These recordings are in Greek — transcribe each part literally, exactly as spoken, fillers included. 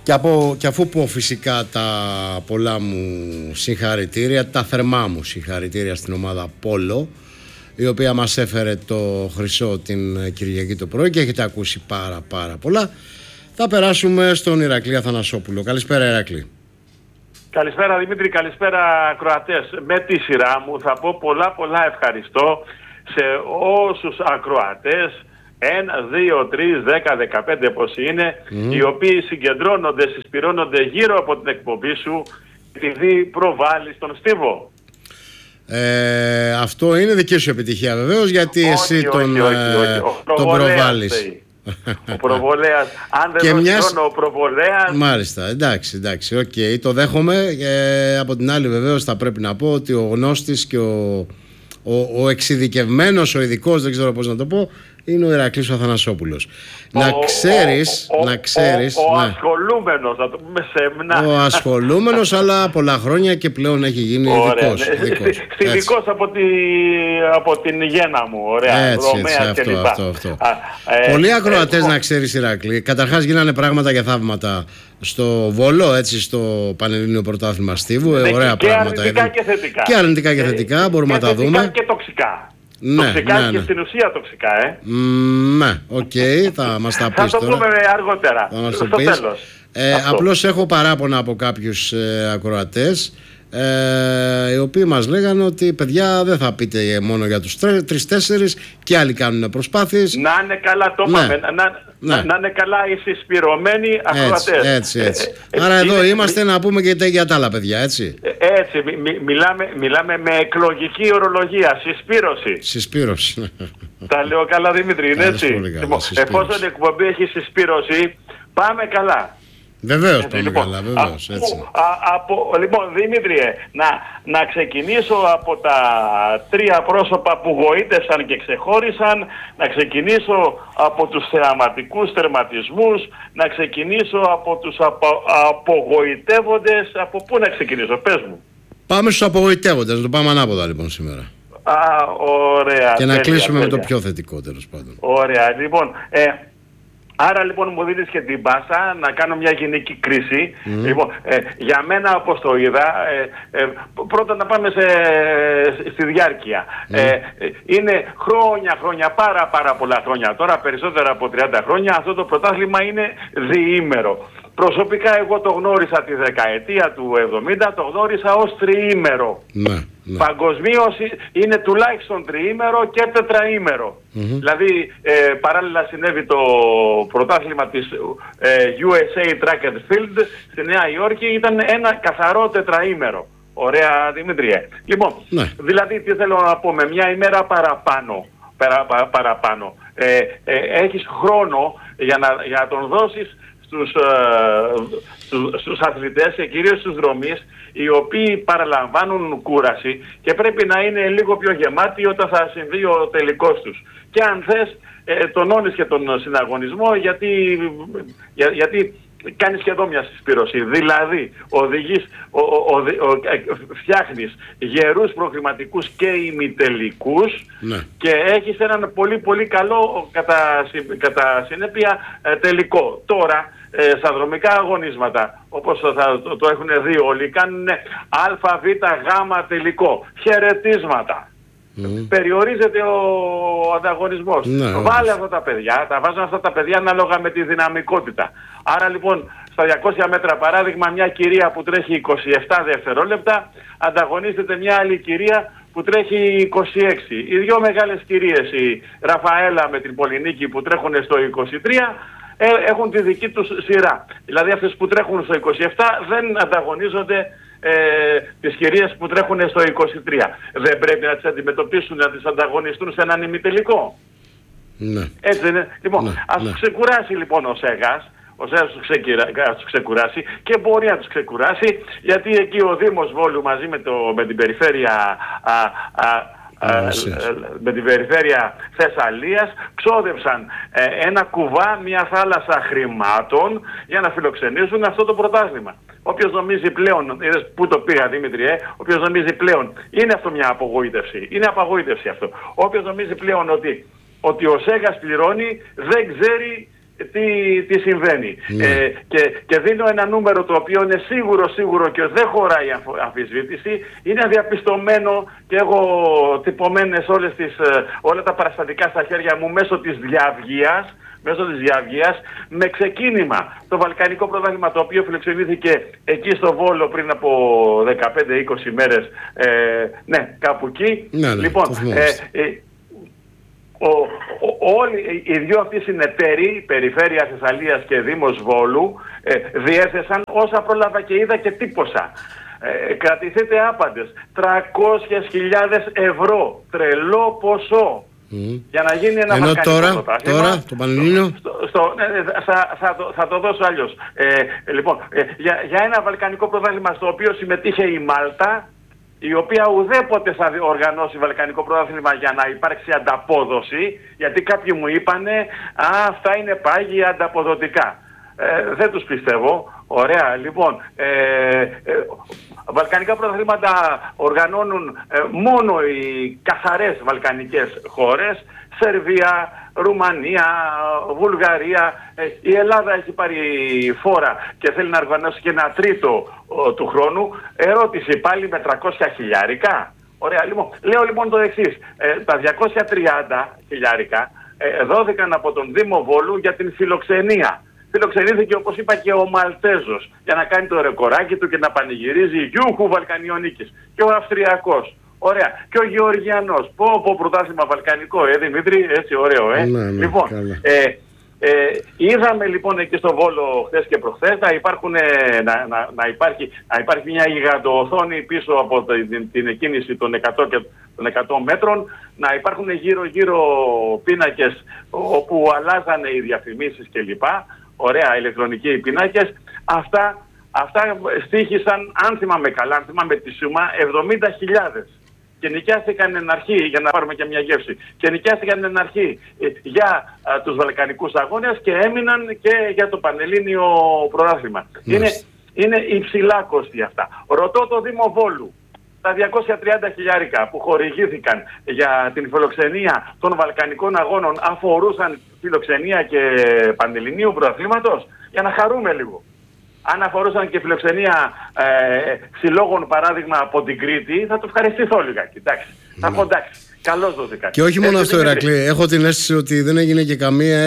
Και, από, και αφού πω φυσικά τα πολλά μου συγχαρητήρια, τα θερμά μου συγχαρητήρια στην ομάδα Πόλο, η οποία μας έφερε το χρυσό την Κυριακή το πρωί και έχετε ακούσει πάρα πάρα πολλά, θα περάσουμε στον Ηρακλή Αθανασόπουλο. Καλησπέρα Ηρακλή. Καλησπέρα Δημήτρη, καλησπέρα ακροατές. Με τη σειρά μου θα πω πολλά πολλά ευχαριστώ σε όσους ακροατές, ένα, δύο, τρία, δέκα, δεκαπέντε πώς είναι, mm. οι οποίοι συγκεντρώνονται, συσπυρώνονται γύρω από την εκπομπή σου επειδή προβάλλεις τον Στίβο. Ε, αυτό είναι δική σου επιτυχία βεβαίως, γιατί όχι, εσύ όχι, τον, όχι, όχι, όχι. Ο τον προβάλλεις. Ο προβολέας, αν δεν δώσει μιας... χρόνο ο προβολέας. Μάλιστα, εντάξει, εντάξει, οκ, okay, το δέχομαι. Ε, από την άλλη βεβαίως θα πρέπει να πω ότι ο γνώστης και ο, ο, ο εξειδικευμένος, ο ειδικός, δεν ξέρω πώς να το πω, είναι ο Ηρακλής ο Αθανασόπουλος. Ο, να ξέρεις, ο, να ξέρεις... Ο, ο, ο ναι. ασχολούμενος, να το πούμε σεμνά. Ο ασχολούμενος, αλλά πολλά χρόνια και πλέον έχει γίνει ειδικός. Ναι. Ειδικός από, τη, από την γέννα μου, ωραία. Έτσι, έτσι, αυτό, αυτό, αυτό. Α, ε, Πολλοί ακροατές, ε, να ξέρεις Ηρακλή, καταρχάς γίνανε πράγματα και θαύματα στο Βόλο, έτσι, στο Πανελλήνιο Πρωτάθλημα Στίβου, ναι, ωραία και πράγματα. Αρνητικά και θετικά. Και αρνητικά και θετικά, ε, μπορούμε και να τα δούμε. Και τοξικά. Ναι, τοξικά ναι, ναι. Και στην ουσία τοξικά, ε. Mm, ναι, οκ, okay, θα μας τα πεις θα το τώρα. πούμε αργότερα, θα μας στο το πεις. τέλος. Ε, απλώς έχω παράπονα από κάποιους ε, ακροατές, ε, οι οποίοι μας λέγανε ότι παιδιά δεν θα πείτε μόνο για τους τρεις-τέσσερις και άλλοι κάνουν προσπάθειες. Να είναι καλά, το ναι. πάμε, να, ναι. να είναι καλά οι συσπυρωμένοι ακροατές. Έτσι, έτσι, έτσι. Ε, Άρα ε, εδώ είναι, είμαστε μι... να πούμε και για τα άλλα παιδιά, έτσι. Ε, έτσι, μι, μι, μιλάμε, μιλάμε με εκλογική ορολογία, συσπήρωση. Συσπήρωση. Τα λέω καλά Δημήτρη, είναι έτσι. Καλά, εφόσον η εκπομπή έχει συσπήρωση, πάμε καλά. Βεβαίως πάμε λοιπόν, καλά, βεβαίως, έτσι. Α, από, λοιπόν, Δημήτριε, να, να ξεκινήσω από τα τρία πρόσωπα που γοήτευσαν και ξεχώρισαν, να ξεκινήσω από τους θεαματικούς τερματισμούς, να ξεκινήσω από τους απο, απογοητεύοντες, από πού να ξεκινήσω, πες μου. Πάμε στους απογοητεύοντες, να το πάμε ανάποδα λοιπόν σήμερα. Α, ωραία. Και να τέλεια, κλείσουμε τέλεια. με το πιο θετικό τέλος πάντων. Ωραία, λοιπόν... Ε, Άρα λοιπόν μου δίνεις και την πάσα να κάνω μια γενική κρίση. Mm. Λοιπόν, ε, για μένα όπως το είδα, ε, ε, πρώτα να πάμε σε, στη διάρκεια. Mm. Ε, είναι χρόνια, χρόνια, πάρα πάρα πολλά χρόνια. Τώρα περισσότερα από τριάντα χρόνια αυτό το πρωτάθλημα είναι διήμερο. Προσωπικά εγώ το γνώρισα τη δεκαετία του εβδομήντα, το γνώρισα ως τριήμερο. Ναι, ναι. Παγκοσμίως είναι τουλάχιστον τριήμερο και τετραήμερο. Mm-hmm. Δηλαδή ε, παράλληλα συνέβη το πρωτάθλημα της ε, γιου ες έι Track and Field στη Νέα Υόρκη, ήταν ένα καθαρό τετραήμερο. Ωραία Δημήτριε. Λοιπόν, ναι. Δηλαδή τι θέλω να πω, με μια ημέρα παραπάνω, παρα, παρα, παραπάνω ε, ε, έχεις χρόνο για να, για να τον δώσεις στους, ε, στους, στους αθλητές και κυρίως στους δρομείς, οι οποίοι παραλαμβάνουν κούραση και πρέπει να είναι λίγο πιο γεμάτοι όταν θα συμβεί ο τελικός τους. Και αν θες ε, τονώνεις και τον συναγωνισμό, γιατί, για, γιατί κάνεις και εδώ μια συσπήρωση. Δηλαδή οδηγείς, ο, ο, ο, ο, φτιάχνεις γερούς προκριματικούς και ημιτελικούς, ναι. Και έχεις έναν πολύ πολύ καλό κατά, κατά συνέπεια ε, τελικό. Τώρα ε, στα δρομικά αγωνίσματα, όπως θα το, το έχουν δει όλοι, κάνουν α, β, γ τελικό, χαιρετίσματα. Mm. Περιορίζεται ο ανταγωνισμός. Ναι, Βάλε αυτά τα παιδιά, τα βάζουν αυτά τα παιδιά ανάλογα με τη δυναμικότητα. Άρα λοιπόν στα διακόσια μέτρα παράδειγμα, μια κυρία που τρέχει είκοσι επτά δευτερόλεπτα ανταγωνίζεται μια άλλη κυρία που τρέχει είκοσι έξι. Οι δύο μεγάλες κυρίες, η Ραφαέλα με την Πολυνίκη που τρέχουν στο είκοσι τρία, έχουν τη δική τους σειρά. Δηλαδή αυτές που τρέχουν στο είκοσι επτά δεν ανταγωνίζονται ε, τις κυρίες που τρέχουν στο είκοσι τρία. Δεν πρέπει να τις αντιμετωπίσουν, να τις ανταγωνιστούν σε έναν ημιτελικό. Ναι. Έτσι είναι. Λοιπόν, ναι, ας ναι. ξεκουράσει λοιπόν ο Σέγας, ο Σέγας τους, τους ξεκουράσει και μπορεί να τους ξεκουράσει, γιατί εκεί ο Δήμος Βόλου μαζί με, το, με την περιφέρεια α, α, α, με την περιφέρεια Θεσσαλίας ξόδευσαν ε, ένα κουβά, μια θάλασσα χρημάτων για να φιλοξενήσουν αυτό το πρωτάθλημα. Όποιος νομίζει πλέον, είδες πού το πήγα Δημήτρη, ε, όποιος νομίζει πλέον, είναι αυτό μια απογοήτευση, είναι απογοήτευση αυτό. Όποιος νομίζει πλέον ότι, ότι ο Σέγας πληρώνει, δεν ξέρει τι, τι συμβαίνει. Ναι. Ε, και, και δίνω ένα νούμερο το οποίο είναι σίγουρο, σίγουρο και δεν χωράει αμφισβήτηση. Είναι διαπιστωμένο και έχω τυπωμένες όλες τις, όλα τα παραστατικά στα χέρια μου μέσω της διαυγίας, μέσω της διαυγίας, με ξεκίνημα το Βαλκανικό Πρωτάθλημα, το οποίο φιλοξενήθηκε εκεί στο Βόλο πριν από δεκαπέντε είκοσι μέρες. Ε, ναι, κάπου εκεί. Ναι, ναι, λοιπόν, ε, ε, ο, ο, όλοι οι δύο αυτοί συνεταίροι, Περιφέρεια Θεσσαλίας και Δήμος Βόλου, ε, διέθεσαν όσα πρόλαβα και είδα και τύπωσα. Ε, κρατηθείτε άπαντες. τριακόσιες χιλιάδες ευρώ. Τρελό ποσό. Mm. Για να γίνει ένα Ενώ βαλκανικό τώρα, πρωτάθλημα. τώρα, το Πανελλήνιο. Στο, στο, ναι, θα, θα, το, θα το δώσω αλλιώς. Ε, λοιπόν, ε, για, για ένα βαλκανικό πρωτάθλημα στο οποίο συμμετείχε η Μάλτα, η οποία ουδέποτε θα οργανώσει βαλκανικό πρωτάθλημα για να υπάρξει ανταπόδοση, γιατί κάποιοι μου είπανε, α, αυτά είναι πάγια ανταποδοτικά. Ε, δεν τους πιστεύω. Ωραία, λοιπόν, ε, ε, βαλκανικά πρωταθλήματα οργανώνουν ε, μόνο οι καθαρές βαλκανικές χώρες, Σερβία, Ρουμανία, Βουλγαρία. Ε, η Ελλάδα έχει πάρει φόρα και θέλει να οργανώσει και ένα τρίτο ο, του χρόνου. Ερώτηση πάλι με τριακόσια χιλιάρικα. Ωραία, λοιπόν, λέω λοιπόν το εξής. Ε, τα διακόσια τριάντα χιλιάρικα ε, δόθηκαν από τον Δήμο Βόλου για την φιλοξενία. Φιλοξενήθηκε, όπως είπα, και ο Μαλτέζος για να κάνει το ρεκοράκι του και να πανηγυρίζει γιούχου Βαλκανιονίκης. Και ο Αυστριακός. Ωραία. Και ο Γεωργιανός. Πω πω πρωτάθλημα βαλκανικό, ε Δημήτρη, έτσι ωραίο, ε. Ναι, ναι, λοιπόν, ε, ε, είδαμε λοιπόν εκεί στο Βόλο χθες και προχθές να, υπάρχουν, ε, να, να, να, υπάρχει, να υπάρχει μια γιγαντοοθόνη πίσω από την, την εκκίνηση των εκατό, και, των εκατό μέτρων, να υπάρχουν γύρω γύρω πίνακες όπου αλλάζανε οι διαφημίσεις κλπ. Ωραία, ηλεκτρονικοί πινάκες. Αυτά, αυτά στοίχησαν, αν θυμάμαι καλά, αν θυμάμαι τη σούμα, εβδομήντα χιλιάδες. Και νοικιάστηκαν εν αρχή, για να πάρουμε και μια γεύση, και νοικιάστηκαν εν αρχή για α, τους Βαλκανικούς αγώνες και έμειναν και για το Πανελλήνιο πρωτάθλημα. Είναι, είναι υψηλά κόστη αυτά. Ρωτώ το Δήμο Βόλου. Τα διακόσια τριάντα χιλιάρικα που χορηγήθηκαν για την φιλοξενία των Βαλκανικών αγώνων αφορούσαν φιλοξενία και Πανελληνίου πρωταθλήματος, για να χαρούμε λίγο. Αν αφορούσαν και φιλοξενία ε, συλλόγων, παράδειγμα, από την Κρήτη, θα το ευχαριστηθώ λιγάκι. Εντάξει. Mm. Θα πω εντάξει. Καλώς δόθηκαν. Και όχι μόνο αυτό, Ηρακλή. Έχω την αίσθηση ότι δεν έγινε και καμία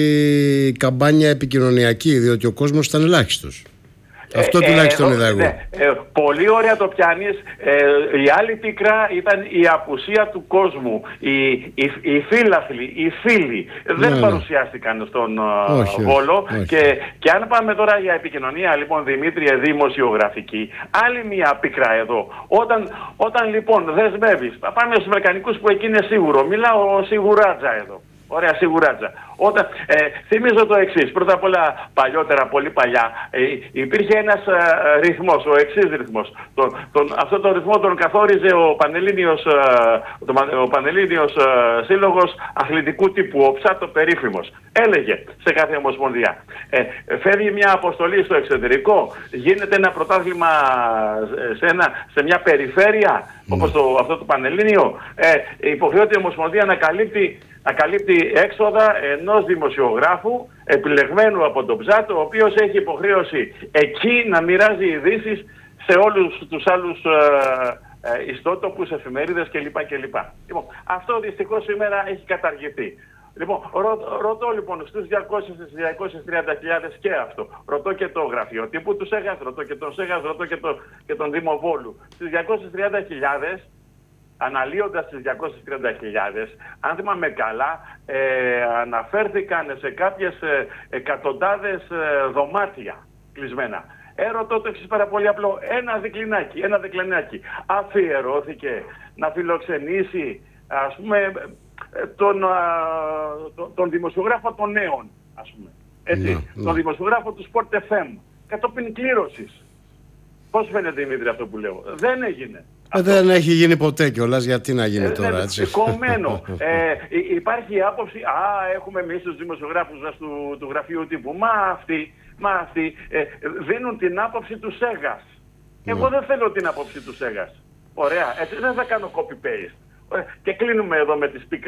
έτσι καμπάνια επικοινωνιακή, διότι ο κόσμος ήταν ελάχιστος. Αυτό ε, τουλάχιστον ε, είδα εγώ. Ναι, ε, πολύ ωραία το πιάνεις. Ε, η άλλη πίκρα ήταν η απουσία του κόσμου. Οι, οι, οι φίλαθλοι, οι φίλοι δεν ναι, παρουσιάστηκαν στον όχι, Βόλο. Όχι. Και, και αν πάμε τώρα για επικοινωνία, λοιπόν, Δημήτρη, δημοσιογραφική, άλλη μια πίκρα εδώ. Όταν, όταν λοιπόν δεσμεύεις, θα πάμε στους Βαλκανικούς που εκεί είναι σίγουρο. Μιλάω σιγουράτζα εδώ. Ωραία, σιγουράτζα. Όταν, ε, θυμίζω το εξής. Πρώτα απ' όλα, παλιότερα, πολύ παλιά, ε, υπήρχε ένας ε, ρυθμός, ο εξής ρυθμός. Τον, τον, αυτό το ρυθμό τον καθόριζε ο Πανελλήνιος, ε, το, ο Πανελλήνιος ε, Σύλλογος Αθλητικού Τύπου, ο Ψάτο περίφημος. Έλεγε σε κάθε ομοσπονδία. Ε, φεύγει μια αποστολή στο εξωτερικό, γίνεται ένα πρωτάθλημα σε, ένα, σε μια περιφέρεια, mm. όπως το, αυτό το Πανελλήνιο, ε, υποχρεώται η ομοσπονδία να καλύπτει να καλύπτει έξοδα ενός δημοσιογράφου επιλεγμένου από τον Ψάτο, ο οποίος έχει υποχρέωση εκεί να μοιράζει ειδήσεις σε όλους τους άλλους ε, ε, ιστότοπους, εφημερίδες κλπ. κλπ. Λοιπόν, αυτό δυστυχώς σήμερα έχει καταργηθεί. Λοιπόν, ρω, ρωτώ λοιπόν στους διακόσιες με διακόσιες τριάντα χιλιάδες και αυτό. Ρωτώ και το γραφείο τύπου του ΣΕΓΑΣ, ρωτώ και τον ΣΕΓΑΣ, ρωτώ και, το, και τον Δήμο Βόλου. Στις διακόσιες τριάντα χιλιάδες, αναλύοντας τις διακόσιες τριάντα χιλιάδες, αν θυμάμαι καλά, ε, αναφέρθηκαν σε κάποιες ε, εκατοντάδες ε, δωμάτια κλεισμένα. Έρωτώ το εξής πάρα πολύ απλό. Ένα δικλινάκι, ένα δικλινάκι αφιερώθηκε να φιλοξενήσει, ας πούμε, τον, α, τον, τον δημοσιογράφο των νέων, ας πούμε. Έτσι, ναι, ναι. Τον δημοσιογράφο του Sport εφ εμ, κατόπιν κλήρωσης. Πώς φαίνεται, Δημήτρη, αυτό που λέω? Δεν έγινε. Ε, δεν έχει γίνει ποτέ κιόλας, γιατί να γίνει ε, τώρα, έτσι. Κομμένο. ε, υπάρχει η άποψη, α, έχουμε εμείς τους δημοσιογράφους μας του, του γραφείου τύπου. Μα αυτοί, μα αυτοί ε, δίνουν την άποψη του ΣΕΓΑΣ. Εγώ δεν θέλω την άποψη του ΣΕΓΑΣ. Ωραία, έτσι δεν θα κάνω copy-paste. Και κλείνουμε εδώ με τις πίκρες.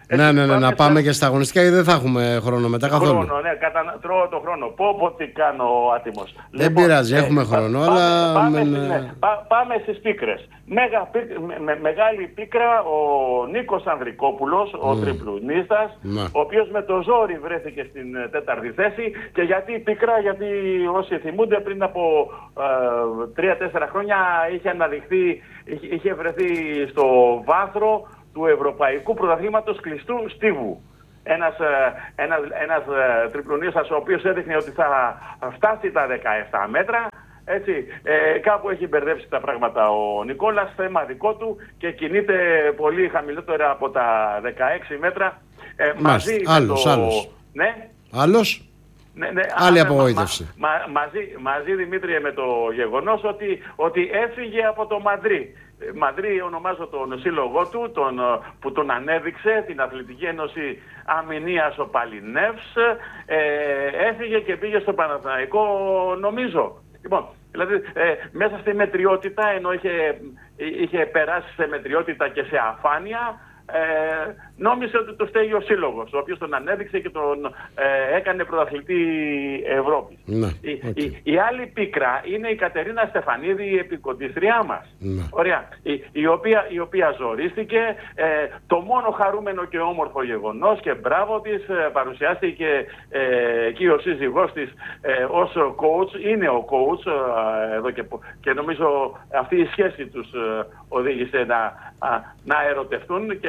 Ναι, ναι, ναι, να πάμε στα... και στα αγωνιστικά γιατί δεν θα έχουμε χρόνο μετά καθόλου. Χρόνο, ναι, κατα... τρώω το χρόνο. Πω πω τι κάνω άτιμος. Δεν λοιπόν, πειράζει, έχουμε ε, χρόνο, πά, αλλά... Πάμε, με... πάμε, ναι, πά, πάμε στις πίκρες. Μέγα, με, με, μεγάλη πίκρα ο Νίκος Ανδρικόπουλος, mm. ο τριπλουνίστας, mm. ο οποίος με το ζόρι βρέθηκε στην τέταρτη θέση. Και γιατί πίκρα, γιατί όσοι θυμούνται πριν από τρία-τέσσερα χρόνια είχε αναδειχθεί, είχε, είχε βρεθεί στο βάθρο του Ευρωπαϊκού Πρωταθλήματος Κλειστού Στίβου. Ένας, ένας, ένας τριπλουνίστας ο οποίος έδειχνε ότι θα φτάσει τα δεκαεπτά μέτρα. Έτσι, ε, κάπου έχει μπερδέψει τα πράγματα ο Νικόλας, θέμα δικό του και κινείται πολύ χαμηλότερα από τα δεκαέξι μέτρα. Ε, μαζί άλλος, το... άλλος. Ναι. Άλλος. Ναι, ναι, άλλη α, απογοήτευση. Μα, μα, μαζί, μαζί Δημήτρη με το γεγονός ότι, ότι έφυγε από το Μαδρί. Μαδρί ονομάζω τον σύλλογό του, τον, που τον ανέδειξε, την Αθλητική Ένωση Αμηνίας ο Παλινεύς, ε, έφυγε και πήγε στο Παναθηναϊκό νομίζω. Λοιπόν, δηλαδή ε, μέσα στη μετριότητα, ενώ είχε, είχε περάσει σε μετριότητα και σε αφάνεια, ε, νόμιζε ότι το στέγει ο σύλλογος, ο οποίος τον ανέδειξε και τον ε, έκανε πρωταθλητή Ευρώπης. Ναι, η, okay. η, η άλλη πίκρα είναι η Κατερίνα Στεφανίδη, η επικοντίστριά μας. Ναι. Ωραία. Η, η, οποία, η οποία ζορίστηκε. Ε, το μόνο χαρούμενο και όμορφο γεγονός και μπράβο της, ε, παρουσιάστηκε ε, εκεί ο σύζυγός της ε, ως coach, είναι ο coach ε, εδώ και, και νομίζω αυτή η σχέση τους ε, οδήγησε να, α, να ερωτευτούν και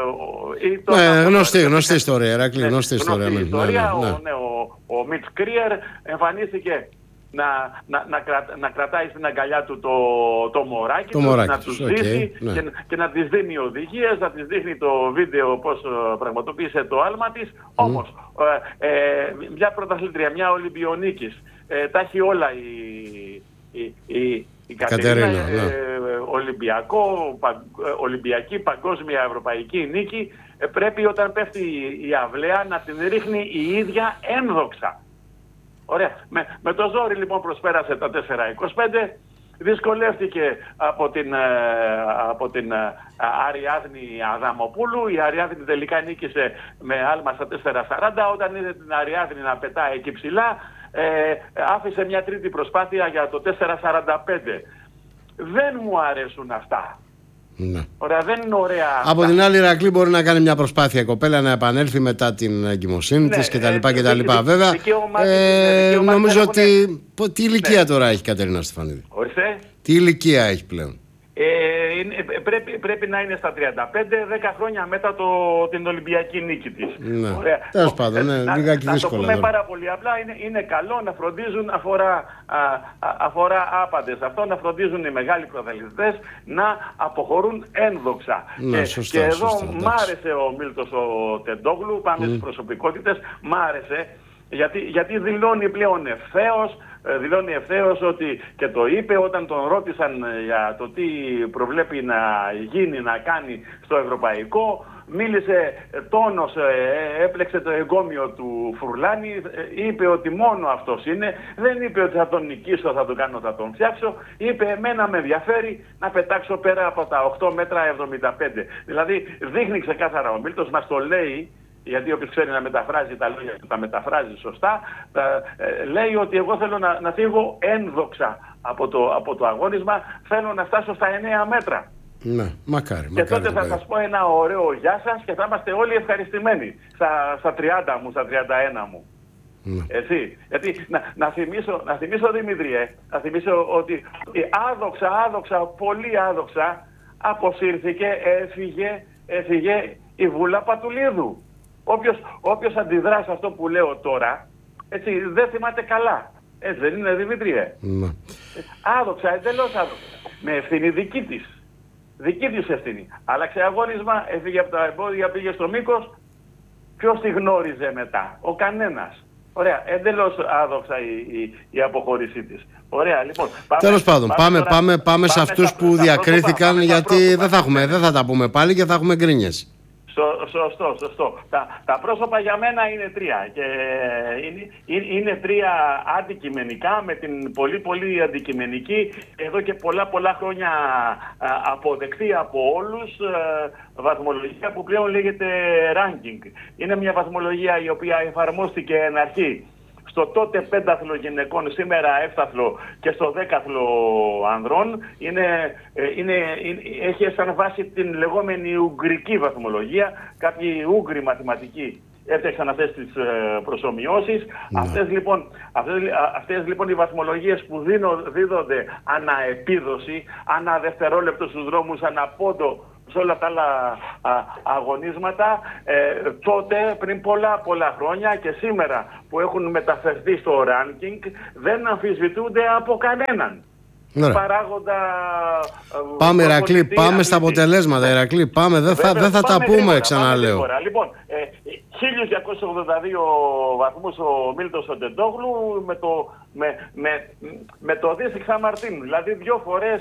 ή το ναι, γνωστή, γνωστή ιστορία, Ερακλή, ναι, γνωστή ιστορία. Γνωστή ιστορία, ναι, ναι, ναι. Ο, ναι, ο, ο Μιτς Κρίερ εμφανίστηκε να, να, να, κρα, να κρατάει στην αγκαλιά του το, το μωράκι το του, μωράκι να τους, τους okay, δείχνει ναι. και, και να της δίνει οδηγίες, να της δείχνει το βίντεο πώς πραγματοποίησε το άλμα της. Mm. Όμως, ε, ε, μια πρωταθλήτρια, μια Ολυμπιονίκης, ε, τα έχει όλα η, η, η, η Κατερίνα, Κατερίνα, ναι. ε, Ολυμπιακό, πα, Ολυμπιακή, παγκόσμια, ευρωπαϊκή νίκη. Ε, πρέπει όταν πέφτει η αυλαία να την ρίχνει η ίδια ένδοξα. Ωραία. Με, με το ζόρι λοιπόν προσπέρασε τα τέσσερα είκοσι πέντε, δυσκολεύτηκε από την, ε, από την ε, Αριάδνη Αδαμοπούλου. Η Αριάδνη τελικά νίκησε με άλμα στα τέσσερα σαράντα. Όταν είδε την Αριάδνη να πετάει εκεί ψηλά, ε, άφησε μια τρίτη προσπάθεια για το τέσσερα σαράντα πέντε. Δεν μου αρέσουν αυτά. Ναι. Ωραία, δεν είναι ωραία. Από αυτά. Την άλλη, η Ηρακλή μπορεί να κάνει μια προσπάθεια η κοπέλα να επανέλθει μετά την εγκυμοσύνη ναι, της κτλ. Ε, κτλ. Δι, Βέβαια, ε, ε, νομίζω ότι. Έχουν... Τι ηλικία ναι. τώρα έχει η Κατερίνα Στεφανίδη? Ορίστε. Τι ηλικία έχει πλέον? Ε, είναι, πρέπει, πρέπει να είναι στα τριάντα πέντε, δέκα χρόνια μετά το, την Ολυμπιακή νίκη της. Ναι. Τέλος πάντων, ναι, να, λίγα και να δύσκολα. το πούμε τώρα. πάρα πολύ απλά, είναι, είναι καλό να φροντίζουν, αφορά, α, α, αφορά άπαντες αυτό, να φροντίζουν οι μεγάλοι πρωταθλητές να αποχωρούν ένδοξα. Ναι, και, σωστά, και εδώ σωστά, μ' άρεσε ο Μίλτος ο Τεντόγλου, πάμε mm. στις προσωπικότητες, μ' άρεσε γιατί, γιατί δηλώνει πλέον ευθέως, δηλώνει ευθέως ότι και το είπε όταν τον ρώτησαν για το τι προβλέπει να γίνει, να κάνει στο ευρωπαϊκό, μίλησε, τόνος, έπλεξε το εγκόμιο του Φουρλάνη, είπε ότι μόνο αυτός είναι, δεν είπε ότι θα τον νικήσω, θα τον κάνω, θα τον φτιάξω, είπε εμένα με ενδιαφέρει να πετάξω πέρα από τα οκτώ μέτρα εβδομήντα πέντε. Δηλαδή δείχνει ξεκάθαρα ο Μίλτος, μας το λέει, γιατί όποιος ξέρει να μεταφράζει τα λόγια του, τα μεταφράζει σωστά, τα, ε, λέει ότι εγώ θέλω να, να φύγω ένδοξα από το, από το αγώνισμα, θέλω να φτάσω στα εννέα μέτρα. Ναι, μακάρι. Και μακάρι τότε θα σας πω ένα ωραίο γεια σας και θα είμαστε όλοι ευχαριστημένοι στα, στα τριάντα μου, στα τριάντα ένα μου. Ναι. Έτσι, γιατί να, να, θυμίσω, να θυμίσω Δημήτριε, να θυμίσω ότι άδοξα, άδοξα, πολύ άδοξα αποσύρθηκε, έφυγε, έφυγε η Βούλα Πατουλίδου. Όποιος, όποιος αντιδρά σε αυτό που λέω τώρα, έτσι, δεν θυμάται καλά. Έτσι δεν είναι, Δημήτριε? Ναι. Άδοξα, εντελώς άδοξα. Με ευθύνη δική της. Δική της ευθύνη. Άλλαξε αγώνισμα, έφυγε από τα εμπόδια, πήγε στο μήκος. Ποιος τη γνώριζε μετά? Ο κανένας. Ωραία, εντελώς άδοξα η, η, η αποχώρησή της. Ωραία, λοιπόν. Τέλος πάντων, πάμε, πάμε, πάμε, πάμε, πάμε σε αυτούς που διακρίθηκαν, γιατί δεν θα, έχουμε, δεν θα τα πούμε πάλι και θα έχουμε γκρίνιες. Σωστό, σωστό. Τα, τα πρόσωπα για μένα είναι τρία. Και είναι, είναι τρία αντικειμενικά, με την πολύ πολύ αντικειμενική, εδώ και πολλά πολλά χρόνια αποδεκτή από όλους, βαθμολογία που πλέον λέγεται ranking. Είναι μια βαθμολογία η οποία εφαρμόστηκε εν αρχή στο τότε πένταθλο γυναικών, σήμερα έφταθλο, και στο δέκαθλο ανδρών. Είναι, είναι, είναι, έχει σαν βάση την λεγόμενη ουγγρική βαθμολογία. Κάποιοι Ούγγροι μαθηματικοί έφτιαξαν αυτές τις προσομοιώσεις. Ναι. Αυτές, λοιπόν, αυτές, αυτές λοιπόν οι βαθμολογίες που δίνω, δίδονται αναεπίδοση, ανά δευτερόλεπτο στους δρόμους, ανά πόντο, σε όλα τα άλλα α, αγωνίσματα, ε, τότε πριν πολλά πολλά χρόνια και σήμερα που έχουν μεταφερθεί στο ranking, δεν αμφισβητούνται από κανέναν. Ναι. Παράγοντα. Πάμε, Ηρακλή, πάμε στα αποτελέσματα. Ηρακλή, πάμε, δεν θα, δεν θα τα πούμε, γρήγορα, ξαναλέω. Λοιπόν, ε, χίλια διακόσιους ογδόντα δύο βαθμούς ο Μίλτος ο Τεντόγλου με το, με, με, με το Δίσικ Σαν Μαρτίν. Δηλαδή δύο φορές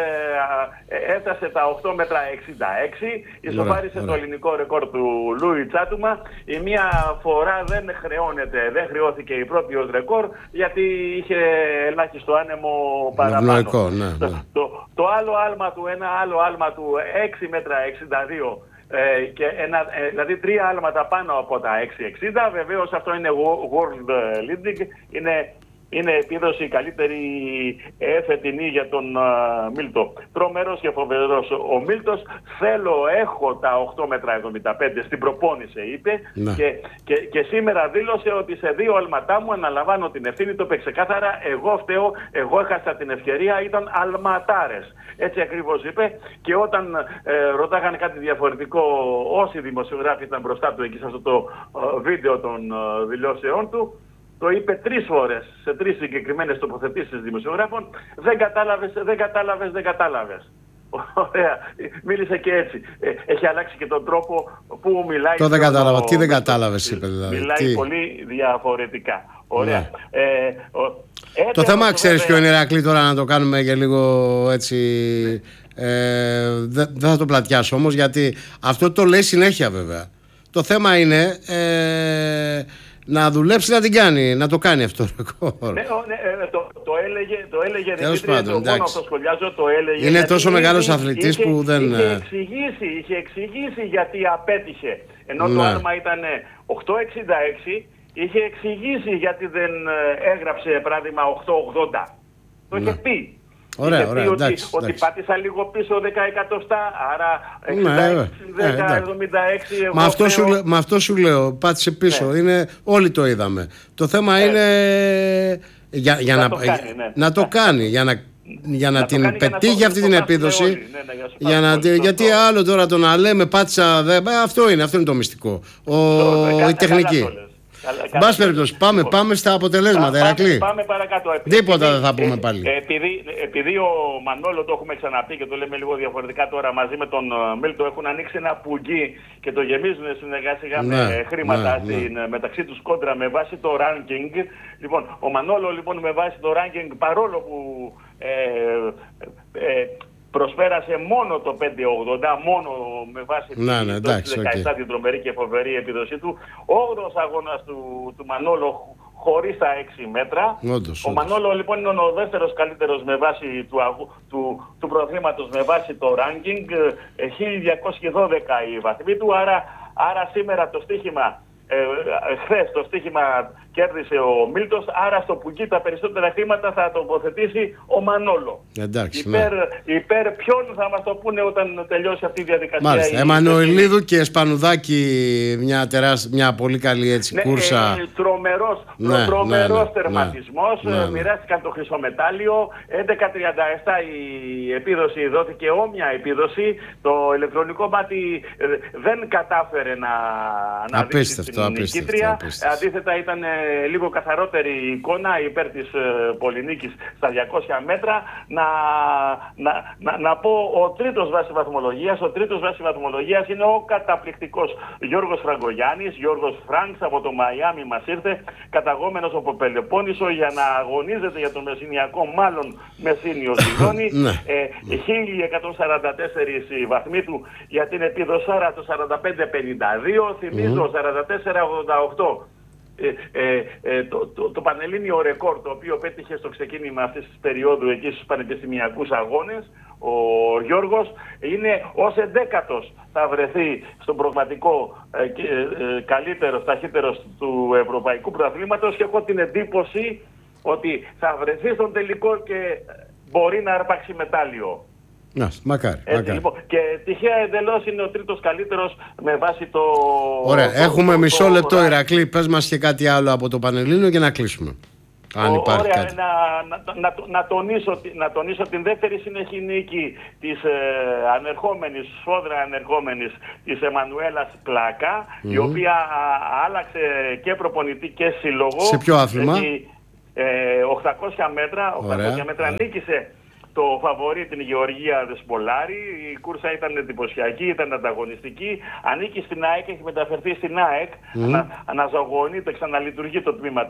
ε, έφτασε τα οκτώ μέτρα εξήντα έξι, ισοφάρισε το ελληνικό ρεκόρ του Λούι Τσάτουμα. Η μία φορά δεν χρεώνεται, δεν χρεώθηκε η πρώτη ως ρεκόρ, γιατί είχε ελάχιστο άνεμο παραπάνω. Λαϊκό, ναι, ναι. Το, το, το άλλο άλμα του, ένα άλλο άλμα του έξι μέτρα εξήντα δύο, ε, και ένα, ε, δηλαδή τρία άλματα πάνω από τα έξι εξήντα. Βεβαίως αυτό είναι world leading, είναι, είναι επίδοση καλύτερη φετινή για τον uh, Μίλτο. Τρομερός και φοβερός ο Μίλτος. Θέλω, έχω τα οκτώ μέτρα εβδομήντα πέντε στην προπόνηση, είπε, και, και, και σήμερα δήλωσε ότι σε δύο αλματά μου αναλαμβάνω την ευθύνη. Το είπε ξεκάθαρα, εγώ φταίω, εγώ έχασα την ευκαιρία, ήταν αλματάρες. Έτσι ακριβώς είπε. Και όταν ε, ρωτάγανε κάτι διαφορετικό όσοι δημοσιογράφοι ήταν μπροστά του εκεί σε αυτό το ε, βίντεο των ε, δηλώσεών του, το είπε τρεις φορές, σε τρεις συγκεκριμένες τοποθετήσεις δημοσιογράφων. Δεν κατάλαβες, δεν κατάλαβες, δεν κατάλαβες. Ωραία, μίλησε και έτσι. Ε, έχει αλλάξει και τον τρόπο που μιλάει. Το δεν κατάλαβα, τι δεν κατάλαβες, είπε δηλαδή. Μιλάει τι? πολύ διαφορετικά. Ωραία. Ναι. Ε, ο, το θέμα ξέρεις ποιο είναι, Ηρακλή, τώρα να το κάνουμε και λίγο έτσι. Ε, δεν δε θα το πλατιάσω όμως, γιατί αυτό το λέει συνέχεια βέβαια. Το θέμα είναι ε, να δουλέψει να την κάνει, να το κάνει αυτό το ρεκόρ. Ναι, ναι, το, το έλεγε, το έλεγε Τέλος πάντων, το μόνο αυτό σχολιάζω, το έλεγε. Είναι τόσο μεγάλος αθλητής είχε, που δεν... Είχε εξηγήσει, είχε εξηγήσει γιατί απέτυχε. Ενώ ναι. το άρμα ήταν οκτώ εξήντα έξι, είχε εξηγήσει γιατί δεν έγραψε παράδειγμα οκτώ ογδόντα. Το είχε ναι. πει. Ωραία, ωραία, ότι, εντάξει, ότι εντάξει. πάτησα λίγο πίσω δέκα εκατοστά, άρα εξήντα έξι, δέκα εβδομήντα έξι. Μα αυτό, σου, μα αυτό σου λέω, πάτησε πίσω. Ναι. Είναι, όλοι το είδαμε. Το θέμα ε, είναι για, για να, να, το κάνει, ναι. να το κάνει, για να, για να, να την πετύχει αυτή την επίδοση. Ναι, ναι, για για να, όλοι, γιατί το, άλλο τώρα το να λέμε πάτησα, δε, αυτό είναι, αυτό είναι το μυστικό. Ο, το, η τεχνική. Εν πάση περιπτώσει, πάμε, πάμε στα αποτελέσματα, Ηρακλή. Πάμε, πάμε παρακάτω. Τίποτα δεν θα πούμε πάλι. Ε, επειδή, επειδή ο Μανόλο, το έχουμε ξαναπεί και το λέμε λίγο διαφορετικά τώρα, μαζί με τον Μίλτο έχουν ανοίξει ένα πουγγί και το γεμίζουν σιγά σιγά ναι, με χρήματα ναι, στην, ναι. μεταξύ τους κόντρα με βάση το ranking. Λοιπόν, ο Μανόλο λοιπόν με βάση το ranking, παρόλο που ε, ε, προσπέρασε μόνο το πέντε ογδόντα, μόνο με βάση ναι, ναι, την δεκαεπτά okay. την τρομερή και φοβερή επίδοσή του. Όγδοος αγώνας του, του Μανόλο χωρίς τα έξι μέτρα. Όντως, ο Μανόλο λοιπόν είναι ο δεύτερος καλύτερος με βάση του, αγου, του, του πρωταθλήματος με βάση το ranking. χίλια διακόσιοι δώδεκα οι βαθμοί του, άρα, άρα σήμερα το στοίχημα, ε, χθες το στοίχημα κέρδισε ο Μίλτος, άρα στο πουγγί τα περισσότερα χρήματα θα τοποθετήσει ο Μανόλο. Εντάξει, υπέρ, ναι. υπέρ ποιον θα μας το πούνε όταν τελειώσει αυτή η διαδικασία. Μάλιστα, Εμμανουηλίδου και Σπανουδάκη, μια, τεράσ, μια πολύ καλή έτσι ναι, κούρσα. Ε, τρομερός ναι, τρομερός ναι, ναι, τερματισμός, ναι, ναι. μοιράστηκαν το χρυσό μετάλλιο, έντεκα τριάντα επτά η επίδοση δόθηκε, όμοια επίδοση. Το ηλεκτρονικό μάτι δεν κατάφερε να, να δείξει την απίστευτο, απίστευτο. Αντίθετα ήταν ε, λίγο καθαρότερη η εικόνα υπέρ της ε, Πολυνίκης στα διακόσια μέτρα. Να, να, να, να πω ο τρίτος βάση βαθμολογίας. Ο τρίτος βάση βαθμολογίας είναι ο καταπληκτικός Γιώργος Φραγκογιάννης. Γιώργος Φρανκς από το Μαϊάμι μας ήρθε, καταγόμενος από Πελοπόννησο για να αγωνίζεται για τον Μεσσηνιακό, μάλλον Μεσσήνιο συγγνώμη. ε, χίλια εκατόν σαράντα τέσσερα οι βαθμοί του για την επιδοσάρα το σαράντα πέντε πενήντα δύο, θυμίζω mm. σαράντα τέσσερα ογδόντα οκτώ. Ε, ε, ε, το, το, το πανελλήνιο ρεκόρ το οποίο πέτυχε στο ξεκίνημα αυτής της περίοδου εκεί στους πανεπιστημιακούς αγώνες ο Γιώργος είναι ως εντέκατος θα βρεθεί στον πραγματικό ε, ε, καλύτερος, ταχύτερος του Ευρωπαϊκού Πρωταθλήματος και έχω την εντύπωση ότι θα βρεθεί στον τελικό και μπορεί να αρπάξει μετάλλιο. Να, μακάρι, Έτσι, μακάρι. Λοιπόν, και τυχαία εντελώς είναι ο τρίτος καλύτερος με βάση το... Ωραία, το, έχουμε το, μισό το, λεπτό το, Ηρακλή, πες μας και κάτι άλλο από το Πανελλήνιο και να κλείσουμε. Αν ο, υπάρχει ωραία, κάτι. Να, να, να, να, τονίσω, να τονίσω την δεύτερη συνεχή νίκη της ε, ανερχόμενης, σφόδρα ανερχόμενης της Εμμανουέλας Πλάκα, mm. η οποία α, άλλαξε και προπονητή και σύλλογο. Σε ποιο άθλημα? Έχει, ε, οκτακόσια μέτρα, οκτακόσια μέτρα ωραία. Νίκησε το φαβορί την Γεωργία Δεσπολάρη. Η κούρσα ήταν εντυπωσιακή, ήταν ανταγωνιστική. Ανήκει στην ΑΕΚ, έχει μεταφερθεί στην ΑΕΚ. Mm. Ανα, αναζωογονείται, ξαναλειτουργεί το τμήμα